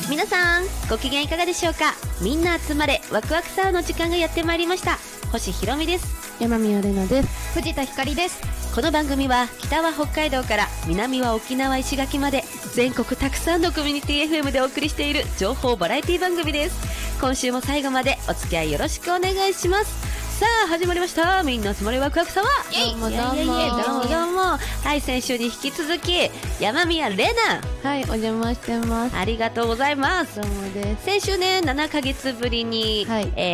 皆さんご機嫌いかがでしょうか。みんな集まれワクワクサワーの時間がやってまいりました。星ひろみです。 山宮玲奈です。 藤田ひかりです。 この番組は北は北海道から南は沖縄石垣まで全国たくさんのコミュニティ FM でお送りしている情報バラエティ番組です。今週も最後までお付き合いよろしくお願いします。さあ始まりました、みんな集まれワクワクサワー。 どうもどうも。 はい、先週に引き続き山宮玲奈、 はい、お邪魔してます。 ありがとうございます。 どうもです。 先週ね7ヶ月ぶりに、 はい